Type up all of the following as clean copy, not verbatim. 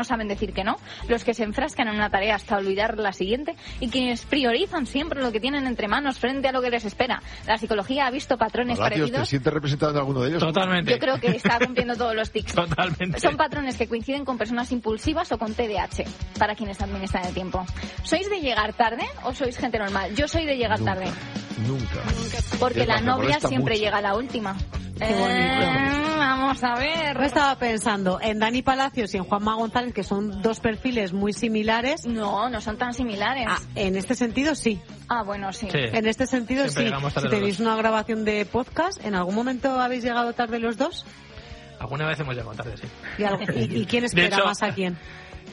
no saben decir que no, los que se enfrascan en una tarea hasta olvidar la siguiente y quienes priorizan siempre lo que tienen entre manos frente a lo que les espera. La psicología ha visto patrones parecidos. ¿Te sientes representado en alguno de ellos? Totalmente. Yo creo que está cumpliendo todos los tics. Totalmente. Son patrones que coinciden con personas impulsivas o con TDAH, para quienes administran el tiempo. ¿Sois de llegar tarde o sois gente normal? Yo soy de llegar tarde. Nunca. Porque la novia siempre mucho. llega a la última. Qué bonito. Vamos a ver. Yo estaba pensando en Dani Palacios y en Juanma González, que son dos perfiles muy similares. No, no son tan similares. En este sentido, sí. Bueno, sí. En este sentido, Siempre sí. Si tenéis una grabación de podcast, ¿en algún momento habéis llegado tarde los dos? Alguna vez hemos llegado tarde, sí. ¿Y quién espera más a quién?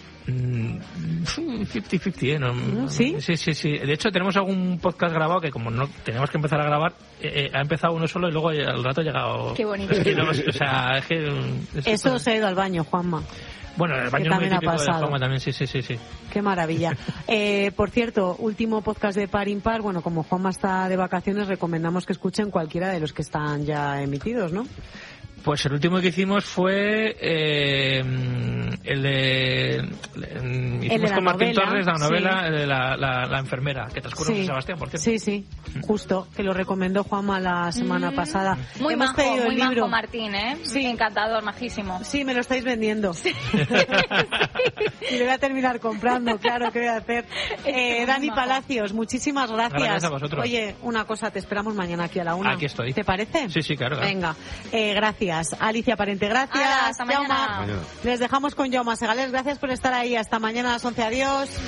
50-50, ¿no? ¿Sí? Sí. De hecho, tenemos algún podcast grabado que como no tenemos que empezar a grabar, ha empezado uno solo y luego al rato ha llegado... Qué bonito. Es que es que... Eso se ha ido al baño, Juanma. Bueno, el baño también muy típico ha pasado. de Juanma también, sí. Qué maravilla. Por cierto, último podcast de Par Impar. Bueno, como Juanma está de vacaciones, recomendamos que escuchen cualquiera de los que están ya emitidos, ¿no? Pues el último que hicimos fue el de... hicimos con Martín Torres la novela de la enfermera, que transcurre en San Sebastián, por cierto. Sí, justo, que lo recomendó Juanma la semana pasada. Muy Hemos majo, pedido el muy libro. majo Martín, ¿eh? Sí. Encantador, majísimo. Sí, me lo estáis vendiendo. Y lo voy a terminar comprando, claro, ¿qué voy a hacer? Dani Palacios, muchísimas gracias. Gracias a vosotros. Oye, una cosa, te esperamos mañana aquí a la 1. Aquí estoy. ¿Te parece? Sí, claro. Venga, gracias. Alicia Parente, gracias. Hasta mañana. Les dejamos con Jaume Segales. Gracias por estar ahí. Hasta mañana a las 11. Adiós.